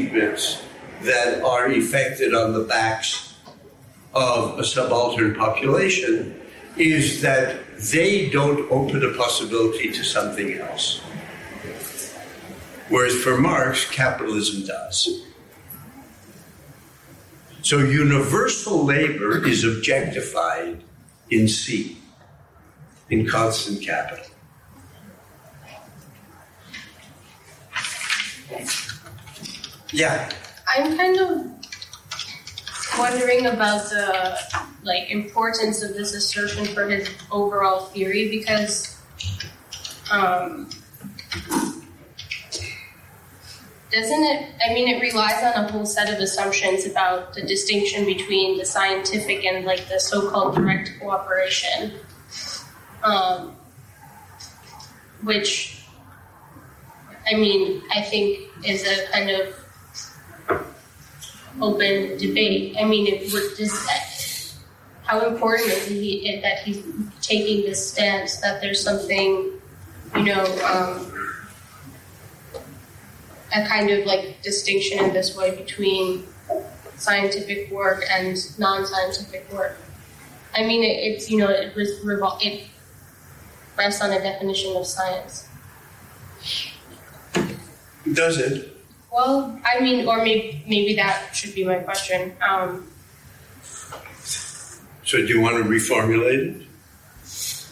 treatments that are effected on the backs of a subaltern population is that they don't open a possibility to something else. Whereas for Marx, capitalism does. So universal labor is objectified in C, in constant capital. Yeah. I'm kind of wondering about the importance of this assertion for his overall theory, because doesn't it, it relies on a whole set of assumptions about the distinction between the scientific and the so-called direct cooperation, which, I think is a kind of open debate. How important is it that he's taking this stance that there's something, a kind of distinction in this way between scientific work and non-scientific work? It rests on a definition of science. Does it? Well, or maybe that should be my question. So do you want to reformulate it?